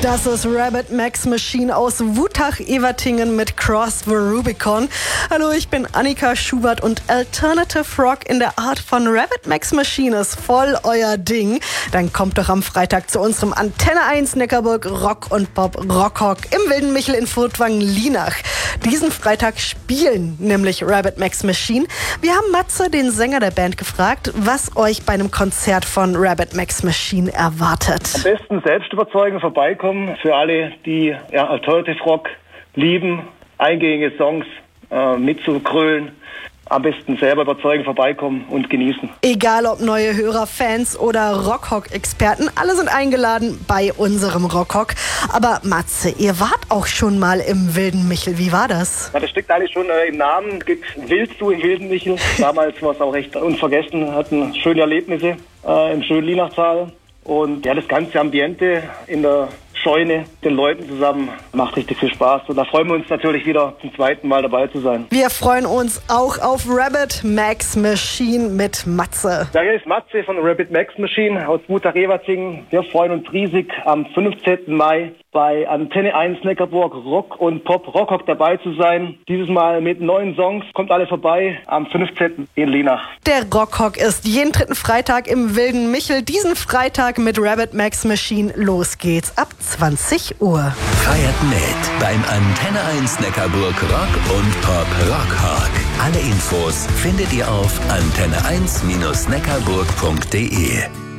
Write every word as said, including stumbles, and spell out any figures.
Das ist Rabbit Max Machine aus Wutach-Ewertingen mit Cross the Rubicon. Hallo, ich bin Annika Schubert und Alternative Rock in der Art von Rabbit Max Machine ist voll euer Ding. Dann kommt doch am Freitag zu unserem Antenne eins Neckarburg Rock und Pop Rockhock im Wilden Michel in Furtwangen-Lienach. Diesen Freitag spielen nämlich Rabbit Max Machine. Wir haben Matze, den Sänger der Band, gefragt, was euch bei einem Konzert von Rabbit Max Machine erwartet. Am besten selbst überzeugen, vorbeikommen. Für alle, die ja, Alternative Rock lieben, eingängige Songs äh, mitzukrölen. Am besten selber überzeugen, vorbeikommen und genießen. Egal ob neue Hörer, Fans oder Rockhock-Experten, alle sind eingeladen bei unserem Rockhock. Aber Matze, ihr wart auch schon mal im Wilden Michel. Wie war das? Ja, das steckt eigentlich schon äh, im Namen. Es gibt Wild zu im Wilden Michel. Damals war es auch recht unvergessen. Hatten schöne Erlebnisse äh, im schönen Lienachtal. Und ja, das ganze Ambiente in der Scheune, den Leuten zusammen, macht richtig viel Spaß. Und da freuen wir uns natürlich wieder zum zweiten Mal dabei zu sein. Wir freuen uns auch auf Rabbit Max Machine mit Matze. Da ist Matze von Rabbit Max Machine aus Wutach-Ewertingen. Wir freuen uns riesig, am fünfzehnten Mai bei Antenne eins Neckarburg Rock und Pop Rockhock dabei zu sein. Dieses Mal mit neuen Songs. Kommt alle vorbei am fünfzehnten in Lienach. Der Rockhock ist jeden dritten Freitag im Wilden Michel. Diesen Freitag mit Rabbit Max Machine. Los geht's ab zwanzig Uhr. Feiert mit beim Antenne eins Neckarburg Rock und Pop Rockhock. Alle Infos findet ihr auf antenne eins Neckarburg punkt de.